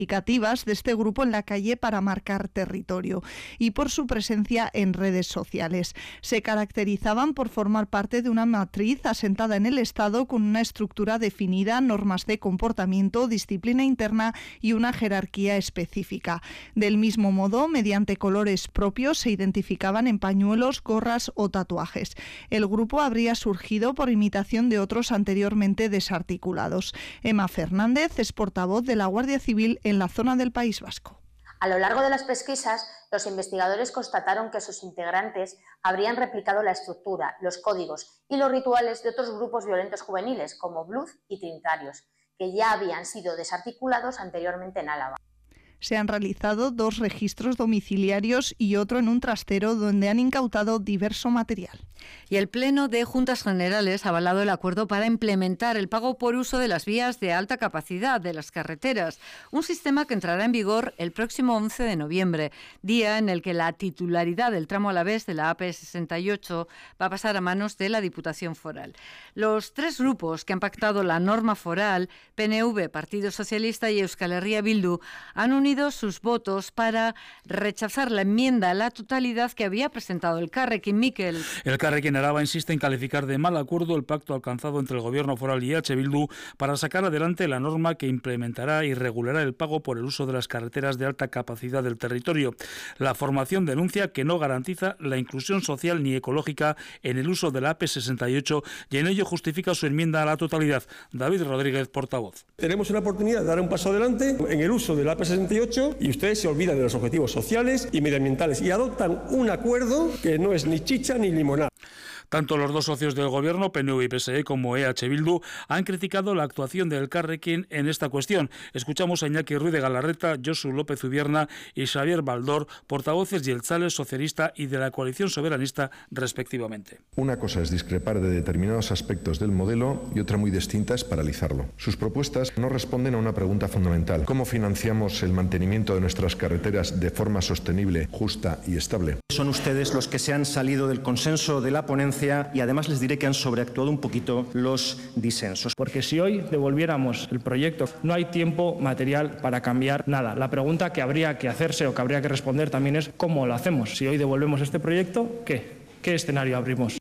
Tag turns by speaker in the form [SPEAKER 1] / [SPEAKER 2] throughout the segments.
[SPEAKER 1] significativas de este grupo en la calle para marcar territorio y por su presencia en redes sociales. Se caracterizaban por formar parte de una matriz asentada en el Estado con una estructura definida, normas de comportamiento, disciplina interna y una jerarquía específica. Del mismo modo, mediante colores propios se identificaban en pañuelos, gorras o tatuajes. El grupo habría surgido por imitación de otros anteriormente desarticulados. Emma Fernández es portavoz de la Guardia Civil en la zona del País Vasco.
[SPEAKER 2] A lo largo de las pesquisas, los investigadores constataron que sus integrantes habrían replicado la estructura, los códigos y los rituales de otros grupos violentos juveniles, como Blues y Trinitarios, que ya habían sido desarticulados anteriormente en Álava.
[SPEAKER 1] Se han realizado 2 registros domiciliarios y otro en un trastero donde han incautado diverso material.
[SPEAKER 3] Y el Pleno de Juntas Generales ha avalado el acuerdo para implementar el pago por uso de las vías de alta capacidad de las carreteras, un sistema que entrará en vigor el próximo 11 de noviembre, día en el que la titularidad del tramo alavés de la AP68 va a pasar a manos de la Diputación Foral. Los 3 grupos que han pactado la norma foral, PNV, Partido Socialista y Euskal Herria Bildu, han unido sus votos para rechazar la enmienda a la totalidad que había presentado el Carrequín. Miquel.
[SPEAKER 4] El Carrequín Araba insiste en calificar de mal acuerdo el pacto alcanzado entre el Gobierno foral y EH Bildu para sacar adelante la norma que implementará y regulará el pago por el uso de las carreteras de alta capacidad del territorio. La formación denuncia que no garantiza la inclusión social ni ecológica en el uso de la AP68 y en ello justifica su enmienda a la totalidad. David Rodríguez, portavoz.
[SPEAKER 5] Tenemos una oportunidad de dar un paso adelante en el uso de la AP68 y ustedes se olvidan de los objetivos sociales y medioambientales y adoptan un acuerdo que no es ni chicha ni limonada.
[SPEAKER 4] Tanto los 2 socios del Gobierno, PNV y PSE, como EH Bildu, han criticado la actuación del Carrequín en esta cuestión. Escuchamos a Iñaki Ruiz de Galarreta, Josu López Ubierna y Xavier Baldor, portavoces Jeltzale, Socialista y de la Coalición Soberanista, respectivamente.
[SPEAKER 6] Una cosa es discrepar de determinados aspectos del modelo y otra muy distinta es paralizarlo. Sus propuestas no responden a una pregunta fundamental: ¿cómo financiamos el mantenimiento de nuestras carreteras de forma sostenible, justa y estable?
[SPEAKER 7] Son ustedes los que se han salido del consenso de la ponencia y además les diré que han sobreactuado un poquito los disensos.
[SPEAKER 8] Porque si hoy devolviéramos el proyecto, no hay tiempo material para cambiar nada. La pregunta que habría que hacerse o que habría que responder también es ¿cómo lo hacemos? Si hoy devolvemos este proyecto, ¿qué escenario abrimos?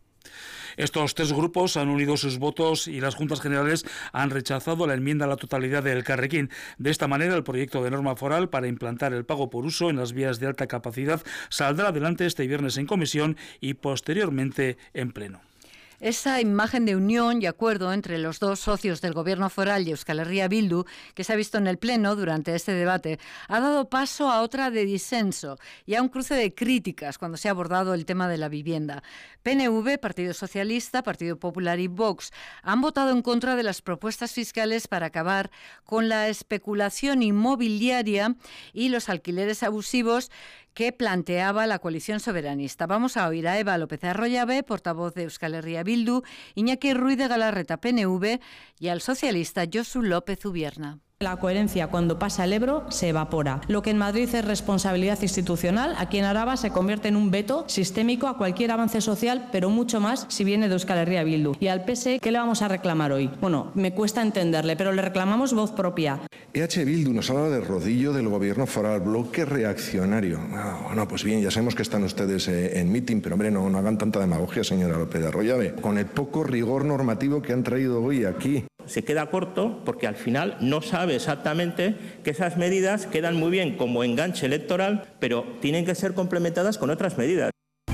[SPEAKER 4] Estos 3 grupos han unido sus votos y las Juntas Generales han rechazado la enmienda a la totalidad del Carrequín. De esta manera, el proyecto de norma foral para implantar el pago por uso en las vías de alta capacidad saldrá adelante este viernes en comisión y posteriormente en pleno.
[SPEAKER 3] Esa imagen de unión y acuerdo entre los 2 socios del Gobierno foral y Euskal Herria Bildu, que se ha visto en el Pleno durante este debate, ha dado paso a otra de disenso y a un cruce de críticas cuando se ha abordado el tema de la vivienda. PNV, Partido Socialista, Partido Popular y Vox han votado en contra de las propuestas fiscales para acabar con la especulación inmobiliaria y los alquileres abusivos que planteaba la coalición soberanista. Vamos a oír a Eva López Arroyabe, portavoz de Euskal Herria Bildu, Iñaki Ruiz de Galarreta, PNV, y al socialista Josu López Ubierna.
[SPEAKER 9] La coherencia cuando pasa el Ebro se evapora. Lo que en Madrid es responsabilidad institucional, aquí en Araba se convierte en un veto sistémico a cualquier avance social, pero mucho más si viene de Euskal Herria Bildu. Y al PSE, ¿qué le vamos a reclamar hoy? Bueno, me cuesta entenderle, pero le reclamamos voz propia.
[SPEAKER 6] EH Bildu nos habla de rodillo del Gobierno foral, bloque reaccionario. Bueno, pues bien, ya sabemos que están ustedes en mitin, pero hombre, no hagan tanta demagogia, señora López de Arroyabe, con el poco rigor normativo que han traído hoy aquí.
[SPEAKER 10] Se queda corto porque al final no sabe exactamente que esas medidas quedan muy bien como enganche electoral, pero tienen que ser complementadas con otras medidas.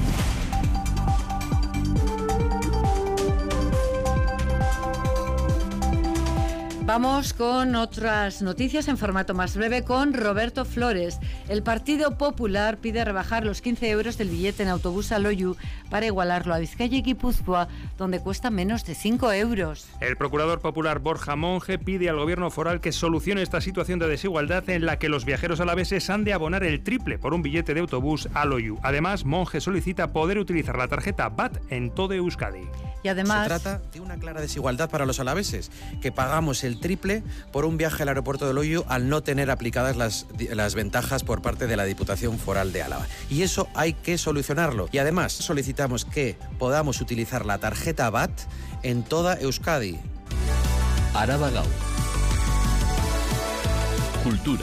[SPEAKER 3] Vamos con otras noticias en formato más breve con Roberto Flores. El Partido Popular pide rebajar los 15 euros del billete en autobús a Loiu para igualarlo a Vizcaya y Guipúzcoa, donde cuesta menos de 5 euros.
[SPEAKER 11] El procurador popular Borja Monge pide al gobierno foral que solucione esta situación de desigualdad en la que los viajeros alaveses han de abonar el triple por un billete de autobús a Loiu. Además, Monge solicita poder utilizar la tarjeta VAT en todo Euskadi.
[SPEAKER 3] Y además,
[SPEAKER 12] se trata de una clara desigualdad para los alaveses, que pagamos el triple por un viaje al aeropuerto de Loiu al no tener aplicadas las ventajas por parte de la Diputación Foral de Álava. Y eso hay que solucionarlo. Y además solicitamos que podamos utilizar la tarjeta VAT en toda Euskadi.
[SPEAKER 13] Araba Gau. Cultura.